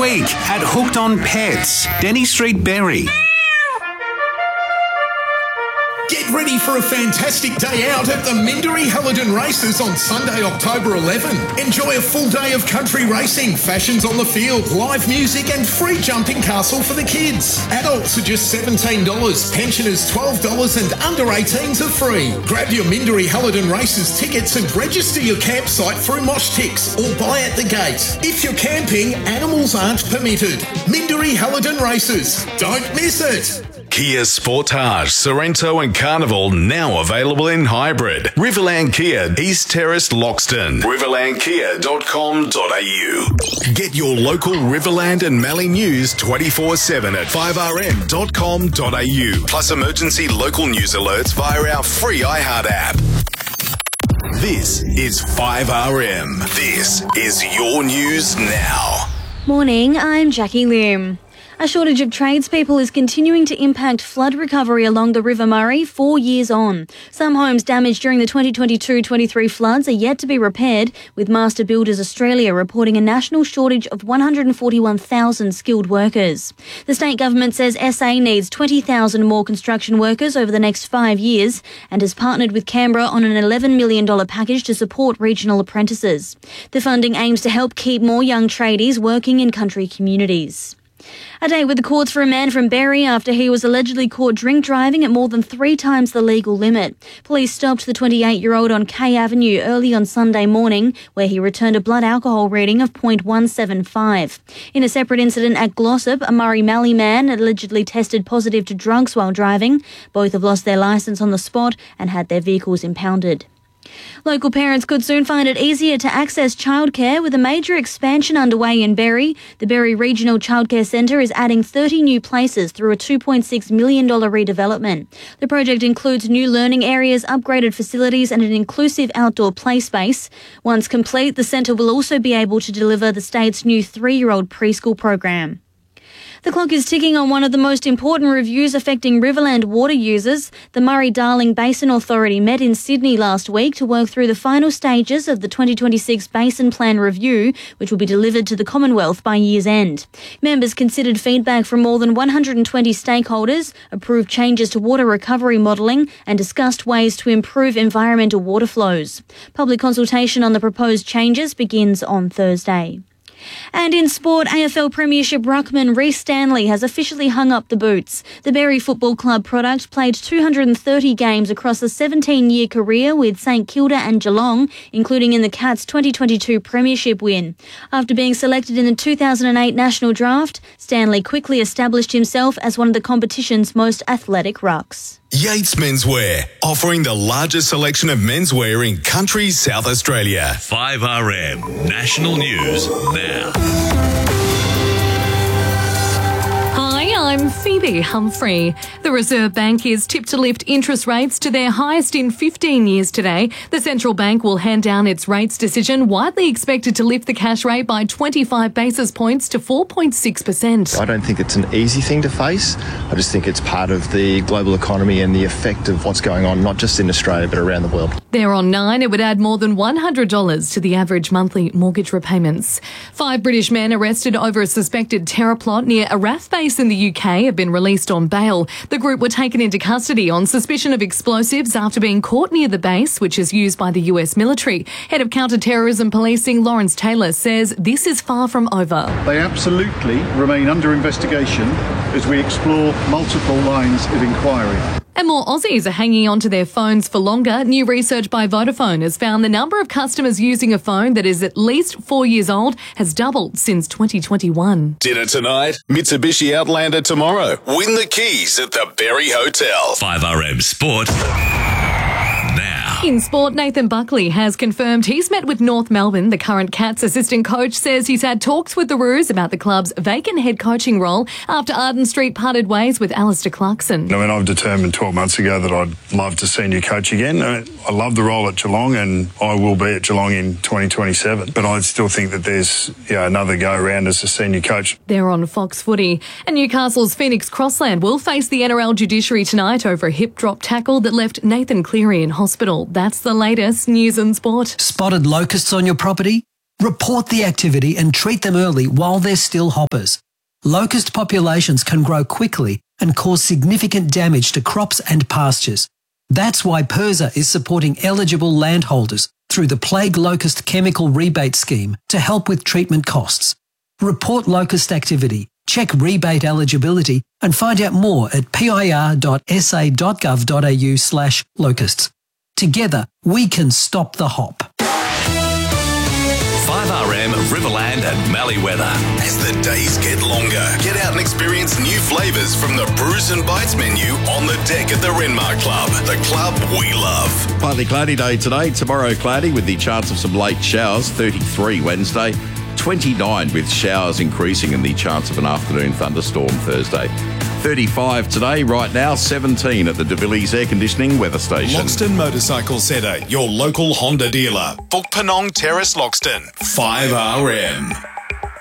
week at Hooked on Pets, Denny Street, Berry. Get ready for a fantastic day out at the Minderey Hallidan Races on Sunday, October 11. Enjoy a full day of country racing, fashions on the field, live music and free jumping castle for the kids. Adults are just $17, pensioners $12 and under 18s are free. Grab your Minderey Hallidan Races tickets and register your campsite through Moshtix or buy at the gate. If you're camping, animals aren't permitted. Minderey Hallidan Races. Don't miss it. Kia Sportage, Sorrento and Carnival now available in hybrid. Riverland Kia, East Terrace, Loxton. riverlandkia.com.au. Get your local Riverland and Mallee news 24/7 at 5rm.com.au. Plus emergency local news alerts via our free iHeart app. This is 5RM. This is your news now. Morning, I'm Jackie Lim. A shortage of tradespeople is continuing to impact flood recovery along the River Murray 4 years on. Some homes damaged during the 2022-23 floods are yet to be repaired, with Master Builders Australia reporting a national shortage of 141,000 skilled workers. The state government says SA needs 20,000 more construction workers over the next 5 years and has partnered with Canberra on an $11 million package to support regional apprentices. The funding aims to help keep more young tradies working in country communities. A day with the courts for a man from Berry after he was allegedly caught drink driving at more than 3 times the legal limit. Police stopped the 28-year-old on K Avenue early on Sunday morning, where he returned a blood alcohol reading of 0.175. In a separate incident at Glossop, a Murray Mallee man allegedly tested positive to drugs while driving. Both have lost their licence on the spot and had their vehicles impounded. Local parents could soon find it easier to access childcare with a major expansion underway in Berry. The Berry Regional Childcare Centre is adding 30 new places through a $2.6 million redevelopment. The project includes new learning areas, upgraded facilities and an inclusive outdoor play space. Once complete, the centre will also be able to deliver the state's new 3-year-old preschool program. The clock is ticking on one of the most important reviews affecting Riverland water users. The Murray-Darling Basin Authority met in Sydney last week to work through the final stages of the 2026 Basin Plan Review, which will be delivered to the Commonwealth by year's end. Members considered feedback from more than 120 stakeholders, approved changes to water recovery modelling and discussed ways to improve environmental water flows. Public consultation on the proposed changes begins on Thursday. And in sport, AFL Premiership ruckman Rhys Stanley has officially hung up the boots. The Berry Football Club product played 230 games across a 17-year career with St Kilda and Geelong, including in the Cats' 2022 Premiership win. After being selected in the 2008 National Draft, Stanley quickly established himself as one of the competition's most athletic rucks. Yates Menswear, offering the largest selection of menswear in country South Australia. 5RM National News now. Hi, I'm Phoebe Humphrey. The Reserve Bank is tipped to lift interest rates to their highest in 15 years today. The central bank will hand down its rates decision, widely expected to lift the cash rate by 25 basis points to 4.6%. I don't think it's an easy thing to face. I just think it's part of the global economy and the effect of what's going on, not just in Australia, but around the world. There on 9, it would add more than $100 to the average monthly mortgage repayments. 5 British men arrested over a suspected terror plot near a RAF base in the UK have been released on bail. The group were taken into custody on suspicion of explosives after being caught near the base, which is used by the US military. Head of Counter-Terrorism Policing, Lawrence Taylor, says this is far from over. They absolutely remain under investigation as we explore multiple lines of inquiry. And more Aussies are hanging onto their phones for longer. New research by Vodafone has found the number of customers using a phone that is at least 4 years old has doubled since 2021. Dinner tonight, Mitsubishi Outlander tomorrow. Win the keys at the Berry Hotel. 5RM Sport. Now. In sport, Nathan Buckley has confirmed he's met with North Melbourne. The current Cats assistant coach says he's had talks with the Roos about the club's vacant head coaching role after Arden Street parted ways with Alistair Clarkson. I mean, I've determined 12 months ago that I'd love to senior coach again. I love the role at Geelong and I will be at Geelong in 2027. But I still think that there's another go around as a senior coach. They're on Fox Footy. And Newcastle's Phoenix Crossland will face the NRL judiciary tonight over a hip drop tackle that left Nathan Cleary in hospital. That's the latest news and sport. Spotted locusts on your property? Report the activity and treat them early while they're still hoppers. Locust populations can grow quickly and cause significant damage to crops and pastures. That's why PIRSA is supporting eligible landholders through the Plague Locust Chemical Rebate Scheme to help with treatment costs. Report locust activity, check rebate eligibility and find out more at pir.sa.gov.au/locusts. Together, we can stop the hop. 5RM, Riverland and Mallee weather. As the days get longer, get out and experience new flavours from the Brews and Bites menu on the deck at the Renmark Club, the club we love. Partly cloudy day today, tomorrow cloudy with the chance of some late showers, 33 Wednesday, 29 with showers increasing and the chance of an afternoon thunderstorm Thursday. 35 today, right now 17 at the De Villiers Air Conditioning Weather Station. Loxton Motorcycle Centre, your local Honda dealer. Book Penong Terrace, Loxton. 5RM.